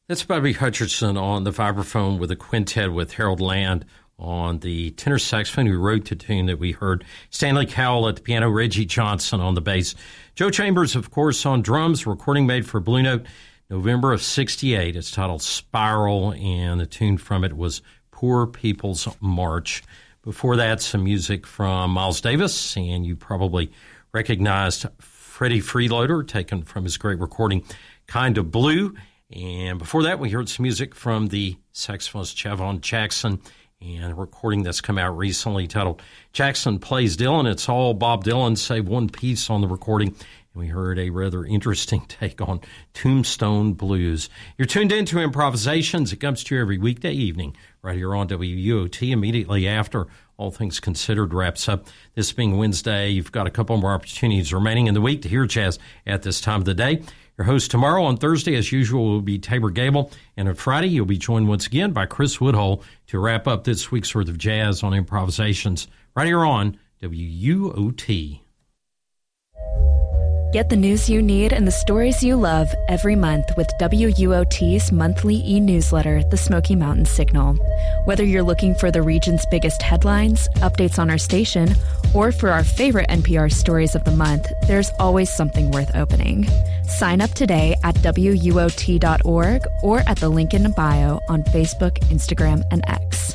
That's Bobby Hutcherson on the vibraphone with a quintet with Harold Land on the tenor saxophone, who wrote the tune that we heard. Stanley Cowell at the piano, Reggie Johnson on the bass. Joe Chambers, of course, on drums, recording made for Blue Note November of 1968. It's titled Spiral, and the tune from it was Poor People's March. Before that, some music from Miles Davis, and you probably recognized Freddie Freeloader, taken from his great recording, Kind of Blue. And before that, we heard some music from the saxophonist Chavon Jackson, and a recording that's come out recently titled Jackson Plays Dylan. It's all Bob Dylan, save one piece on the recording. And we heard a rather interesting take on Tombstone Blues. You're tuned into Improvisations. It comes to you every weekday evening right here on WUOT immediately after All Things Considered wraps up. This being Wednesday, you've got a couple more opportunities remaining in the week to hear jazz at this time of the day. Your host tomorrow on Thursday, as usual, will be Tabor Gable. And on Friday, you'll be joined once again by Chris Woodhull to wrap up this week's worth of jazz on Improvisations right here on WUOT. Get the news you need and the stories you love every month with WUOT's monthly e-newsletter, The Smoky Mountain Signal. Whether you're looking for the region's biggest headlines, updates on our station, or for our favorite NPR stories of the month, there's always something worth opening. Sign up today at WUOT.org or at the link in bio on Facebook, Instagram, and X.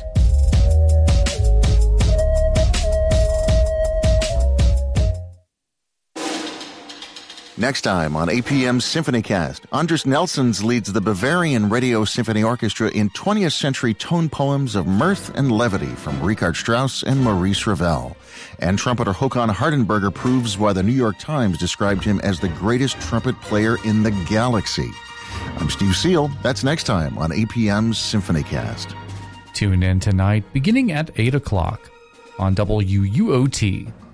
Next time on APM SymphonyCast, Anders Nelsons leads the Bavarian Radio Symphony Orchestra in 20th century tone poems of mirth and levity from Richard Strauss and Maurice Ravel. And trumpeter Håkan Hardenberger proves why the New York Times described him as the greatest trumpet player in the galaxy. I'm Steve Seal. That's next time on APM's SymphonyCast. Tune in tonight beginning at 8 o'clock on WUOT.